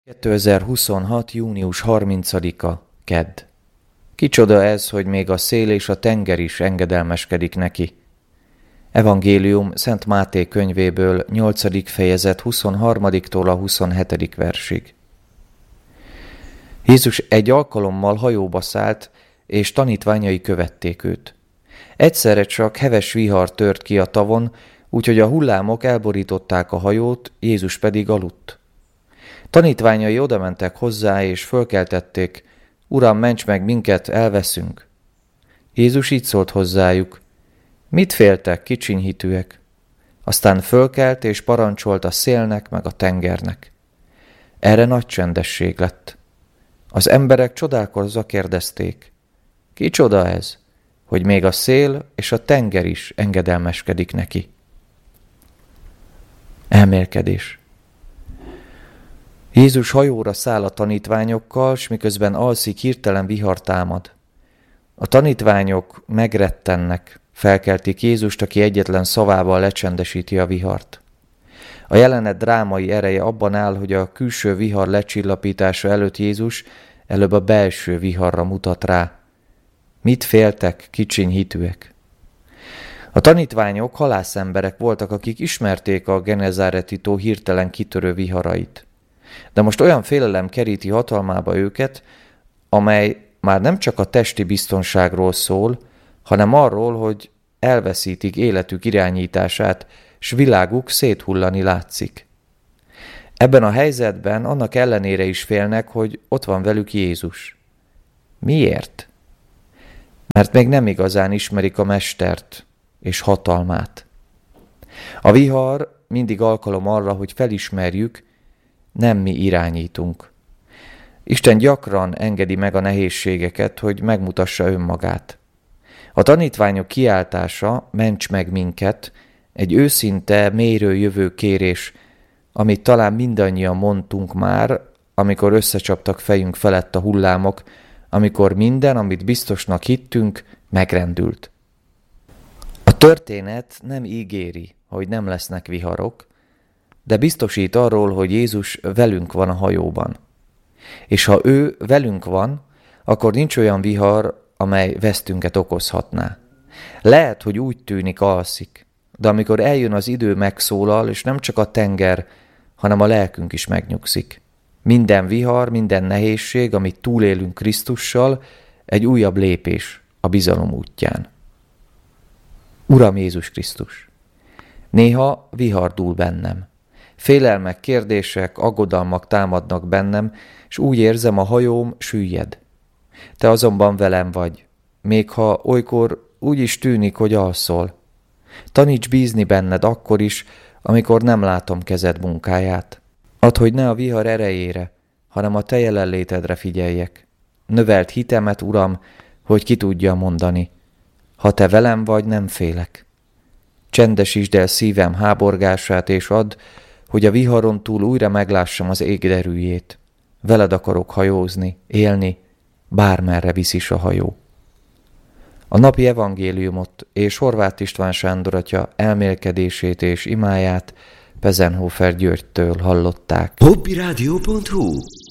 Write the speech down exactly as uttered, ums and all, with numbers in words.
kétezer-huszonhat. június harmincadika. Kedd. Kicsoda ez, hogy még a szél és a tenger is engedelmeskedik neki. Evangélium Szent Máté könyvéből, nyolcadik fejezet huszonharmadiktól a huszonhetedik versig. Jézus egy alkalommal hajóba szállt, és tanítványai követték őt. Egyszerre csak heves vihar tört ki a tavon, úgyhogy a hullámok elborították a hajót, Jézus pedig aludt. Tanítványai odamentek hozzá, és fölkeltették: Uram, ments meg minket, elveszünk. Jézus így szólt hozzájuk: Mit féltek, kicsiny hitűek? Aztán fölkelt, és parancsolt a szélnek meg a tengernek. Erre nagy csendesség lett. Az emberek csodálkozva kérdezték: Kicsoda ez, hogy még a szél és a tenger is engedelmeskedik neki? Elmélkedés. Jézus hajóra száll a tanítványokkal, s miközben alszik, hirtelen vihar támad. A tanítványok megrettennek, felkeltik Jézust, aki egyetlen szavával lecsendesíti a vihart. A jelenet drámai ereje abban áll, hogy a külső vihar lecsillapítása előtt Jézus előbb a belső viharra mutat rá. Mit féltek, kicsiny hitűek? A tanítványok halászemberek voltak, akik ismerték a Genezáreti tó hirtelen kitörő viharait. De most olyan félelem keríti hatalmába őket, amely már nem csak a testi biztonságról szól, hanem arról, hogy elveszítik életük irányítását, s világuk széthullani látszik. Ebben a helyzetben annak ellenére is félnek, hogy ott van velük Jézus. Miért? Mert még nem igazán ismerik a Mestert és hatalmát. A vihar mindig alkalom arra, hogy felismerjük, nem mi irányítunk. Isten gyakran engedi meg a nehézségeket, hogy megmutassa önmagát. A tanítványok kiáltása, ments meg minket, egy őszinte, mélyről jövő kérés, amit talán mindannyian mondtunk már, amikor összecsaptak fejünk felett a hullámok, amikor minden, amit biztosnak hittünk, megrendült. A történet nem ígéri, hogy nem lesznek viharok, de biztosít arról, hogy Jézus velünk van a hajóban. És ha ő velünk van, akkor nincs olyan vihar, amely vesztünket okozhatná. Lehet, hogy úgy tűnik, alszik, de amikor eljön az idő, megszólal, és nem csak a tenger, hanem a lelkünk is megnyugszik. Minden vihar, minden nehézség, amit túlélünk Krisztussal, egy újabb lépés a bizalom útján. Uram Jézus Krisztus! Néha vihar dúl bennem. Félelmek, kérdések, aggodalmak támadnak bennem, és úgy érzem, a hajóm süllyed. Te azonban velem vagy, még ha olykor úgy is tűnik, hogy alszol. Taníts bízni benned akkor is, amikor nem látom kezed munkáját. Add, hogy ne a vihar erejére, hanem a te jelenlétedre figyeljek. Növeld hitemet, Uram, hogy ki tudja mondani: ha te velem vagy, nem félek. Csendesítsd el szívem háborgását, és add, hogy a viharon túl újra meglássam az ég derűjét. Veled akarok hajózni, élni, bármerre visz is a hajó. A napi evangéliumot és Horváth István Sándor atya elmélkedését és imáját Pezenhofer Györgytől hallották. hobbyradio pont hu